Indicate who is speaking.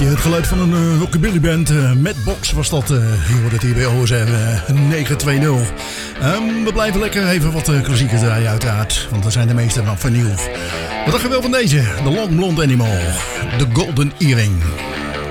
Speaker 1: beetje het geluid van een rockabilly band. Met Box was dat. Je hoort het hier bij OSR 920. We blijven lekker even wat klassiekers draaien uiteraard. Want er zijn de meeste van vinyl. Wat dacht je wel van deze? The Long Blonde Animal. The Golden Earring.